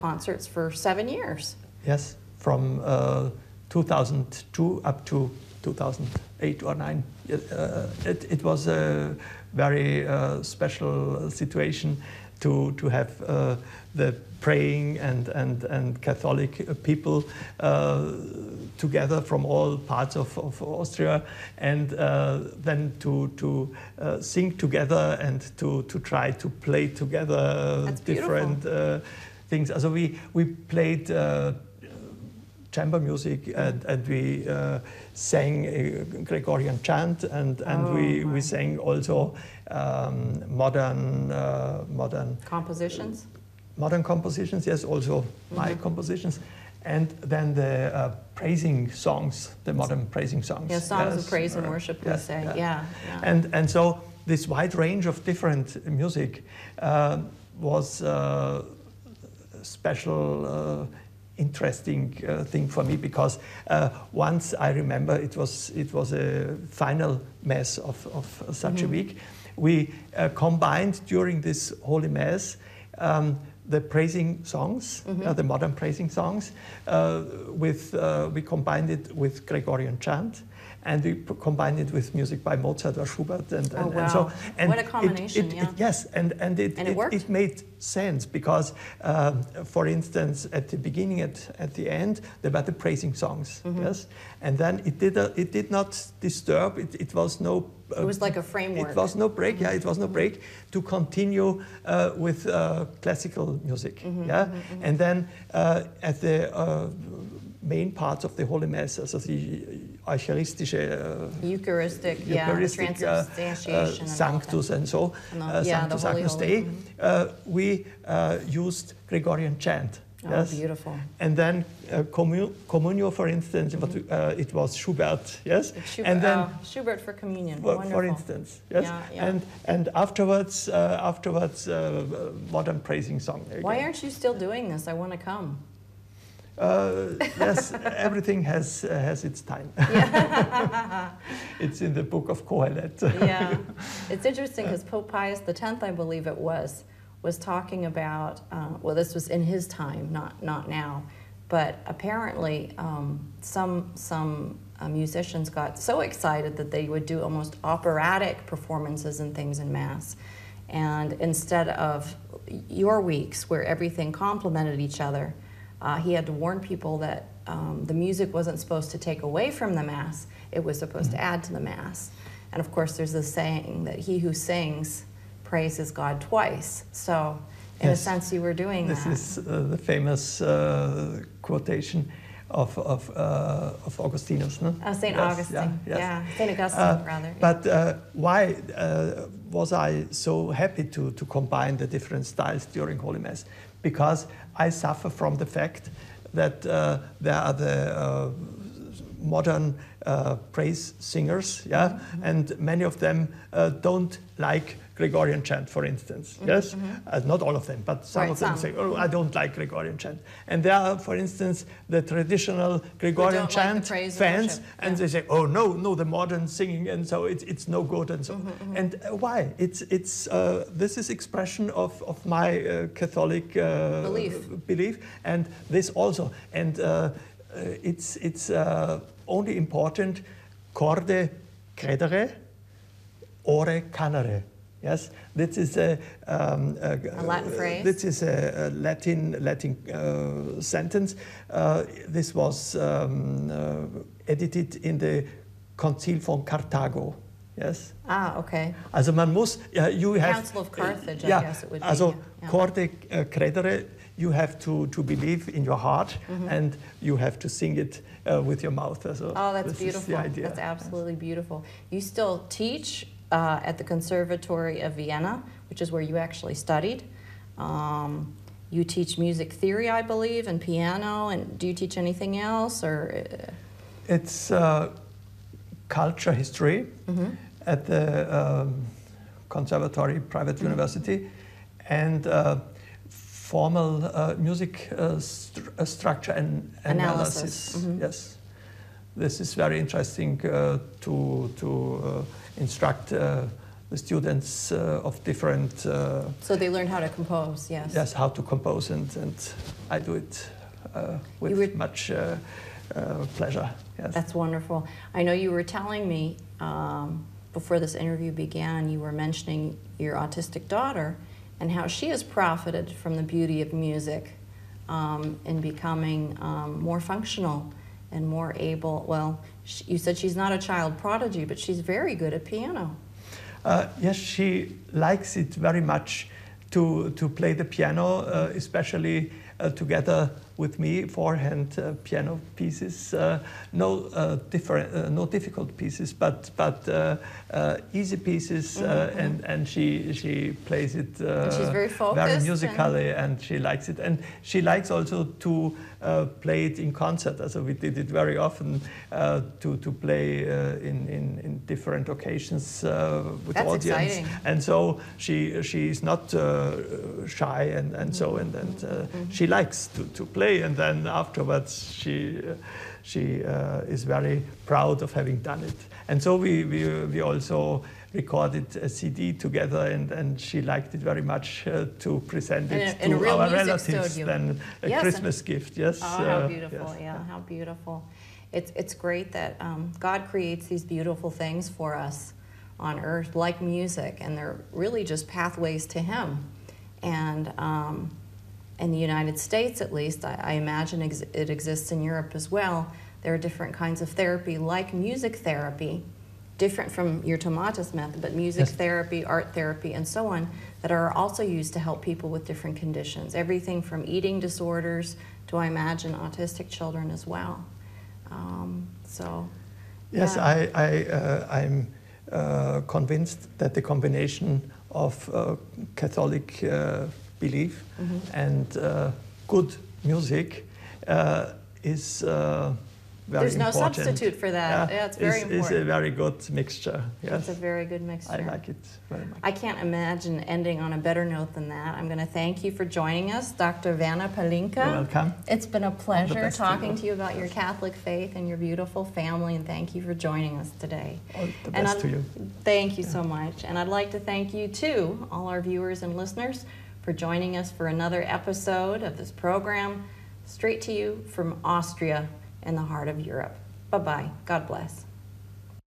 concerts for 7 years. Yes, from 2002 up to 2008 or 9. It was a very special situation to have the praying and Catholic people together from all parts of Austria, and then to sing together and to try to play together. That's different things. So we played chamber music, and we sang Gregorian chant, and we sang also modern Compositions? Modern compositions, yes, also my compositions. And then the praising songs, the modern praising songs. Yeah, songs of praise and worship, we say. Yeah. And so this wide range of different music was a special, interesting thing for me, because once I remember it was a final mass of such a week. We combined during this Holy Mass the praising songs, the modern praising songs, we combined it with Gregorian chant, and we combined it with music by Mozart or Schubert, and so. And what a combination! Yes, and it made sense, because, for instance, at the beginning, at the end, there were the praising songs, yes, and then it did not disturb. It was no. It was like a framework. It was no break. Yeah, it was no break to continue with classical music. And then at the main parts of the Holy Mass, also the Eucharistic, transubstantiation, Sanctus, and so Sanctus Agnus Dei, we used Gregorian chant. Yes. Beautiful. And then Communio, for instance, it was Schubert, yes? And then Schubert for communion, for instance, yes? And afterwards, modern praising song. Again. Why aren't you still doing this? I want to come. Yes, everything has its time. It's in the book of Kohelet. Yeah, it's interesting because Pope Pius X, I believe it was talking about, well, this was in his time, not now, but apparently some musicians got so excited that they would do almost operatic performances and things in Mass. And instead of your weeks where everything complemented each other, he had to warn people that the music wasn't supposed to take away from the Mass, it was supposed to add to the Mass. And of course there's this saying that he who sings praises God twice. So, in a sense, you were doing that. This is the famous quotation of Augustinus, no? Oh, St. Augustine. Yeah, St. Augustine, rather. But why was I so happy to combine the different styles during Holy Mass? Because I suffer from the fact that there are the modern praise singers, and many of them don't like Gregorian chant, for instance, yes? Not all of them, but some of them say, oh, I don't like Gregorian chant. And there are, for instance, the traditional Gregorian chant fans, and they say, oh, no, the modern singing, and so it's no good, and so. And why? This is expression of my Catholic belief, and this also. And it's only important, corde credere, ore canere. Yes, this is a Latin phrase. This is a Latin sentence. This was edited in the Concil von Carthago. Yes. Ah, okay. Also man muss, you have. Council of Carthage, I guess it would be. Also corde credere, you have to believe in your heart, and you have to sing it with your mouth. So oh, that's beautiful. That's absolutely beautiful. You still teach at the Conservatory of Vienna, which is where you actually studied. You teach music theory, I believe, and piano, and do you teach anything else? Or It's culture history at the Conservatory Private University, and formal music structure and analysis. Yes, this is very interesting to instruct the students of different. So they learn how to compose. Yes. Yes, how to compose, and I do it with much pleasure. Yes. That's wonderful. I know you were telling me before this interview began, you were mentioning your autistic daughter and how she has profited from the beauty of music in becoming more functional and more able. Well, you said she's not a child prodigy, but she's very good at piano. Yes, she likes it very much to play the piano, especially together with me, four-hand piano pieces. No difficult pieces, but easy pieces, and she plays it she's very focused, very musically, and she likes it. And she likes also to play it in concert. So we did it very often to play in different occasions with That's audience. exciting. And so she is not shy, and so she likes to play. And then afterwards, she is very proud of having done it. And so we also recorded a CD together, and she liked it very much to present it in a to real our music relatives. studio. Then a Yes, Christmas gift. Yes. Oh, how beautiful! Yes. Yeah, how beautiful. It's great that God creates these beautiful things for us on earth, like music, and they're really just pathways to Him. And in the United States, at least, I imagine it exists in Europe as well. There are different kinds of therapy, like music therapy, different from your Tomatis method, but music therapy, art therapy, and so on, that are also used to help people with different conditions. Everything from eating disorders to, I imagine, autistic children as well. Yes, yeah. I'm convinced that the combination of Catholic belief and good music is very There's no important. substitute for that. Yeah, it's very important. It's a very good mixture. Yes. It's a very good mixture. I like it very much. I can't imagine ending on a better note than that. I'm going to thank you for joining us, Dr. Werner Palinka. You're welcome. It's been a pleasure best to talking you. to you about your Catholic faith and your beautiful family, and thank you for joining us today. All the best to you. Thank you so much. And I'd like to thank you too, all our viewers and listeners, for joining us for another episode of this program, straight to you from Austria in the heart of Europe. Bye-bye. God bless.